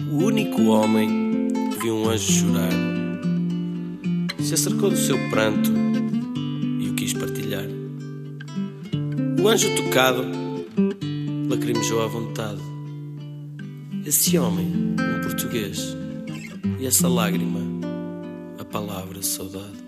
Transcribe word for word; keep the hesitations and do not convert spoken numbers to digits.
O único homem que viu um anjo chorar se acercou do seu pranto e o quis partilhar. O anjo tocado lacrimejou à vontade. Esse homem, um português, e essa lágrima, a palavra saudade.